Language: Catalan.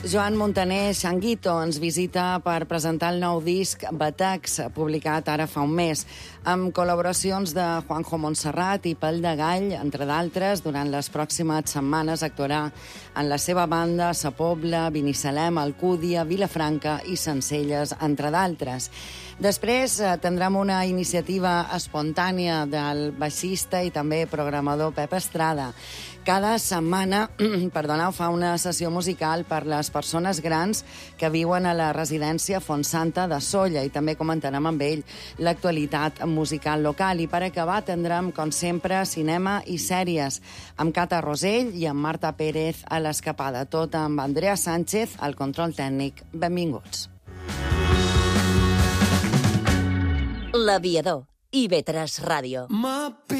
Joan Montaner Xanguito ens visita per presentar el nou disc Batacs, publicat ara fa un mes, amb col·laboracions de Juanjo Montserrat i Pèl de Gall, entre d'altres. Durant les pròximes setmanes actuarà en la seva banda Sa Pobla, Binissalem, Alcúdia, Vilafranca i Sencelles, entre d'altres. Després tindrem una iniciativa espontània del baixista i també programador Pep Estrada. Cada setmana fa una sessió musical per les persones grans que viuen a la residència Fontsanta de Sóller, i també comentarem amb ell l'actualitat musical local. I per acabar tindrem, com sempre, cinema i sèries, amb Cata Rosell i amb Marta Pérez a l'Escapada. Tot amb Andrea Sánchez al control tècnic. Benvinguts. L'Aviador, IB3 Ràdio.